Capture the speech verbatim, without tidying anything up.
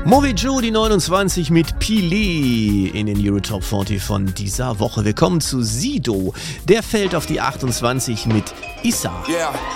Movi Joe, die neunundzwanzig mit Pili in den Euro Top vierzig von dieser Woche. Wir kommen zu Sido. Der fällt auf die achtundzwanzig mit Issa. Yeah,